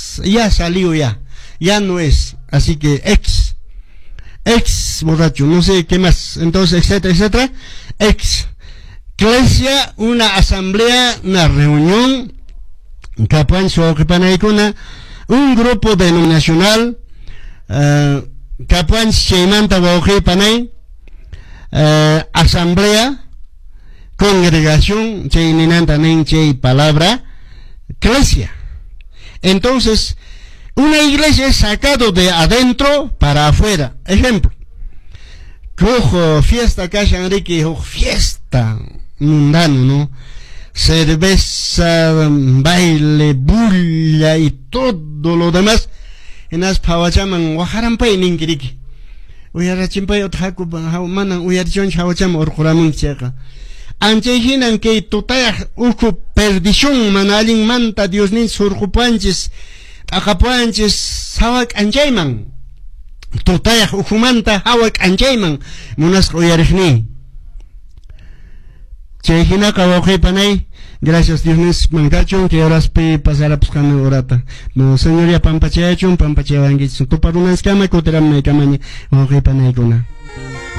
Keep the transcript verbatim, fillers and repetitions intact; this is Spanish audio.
es, ya salió ya, ya no es, así que ex, ex borracho, no sé qué más, entonces, etcétera, etcétera, ex, iglesia, una asamblea, una reunión, capan soquipanaikuna, un grupo denominacional, uh, capan cheimanta panay, uh, asamblea, congregación, cheininanta nen chei palabra, iglesia. Entonces, una iglesia es sacado de adentro para afuera. Ejemplo, cojo fiesta cacha Enrique, fiesta mundano, ¿no? Cerveza, baile, bulla y todo lo demás. En las pawachaman, wajarampai ninkiriki. Uyarachimpai otaku, manan uyarchon chawacham orkuramun cheka. Anchejinan que tutaya uku perdición manalin manta Dios ni surkupanchis, akapanchis, sawak anjayman. Tutaya ukumanta hawak anjayman, munas uyarihni. Chejina kawakay panay, gracias Dios ni mankachon, que horas pe pasara buscando orata. No, señoría pampachayachon, pampachayangich, tu parunas kama, koteram na ikamani, wakay panay kuna.